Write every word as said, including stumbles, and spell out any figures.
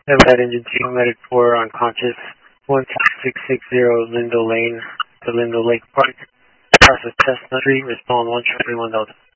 Lead engine two, medic four, unconscious, one six six six zero Lindo Lane to Lindo Lake Park. Process Chestnut Street, respond one triple one Delta.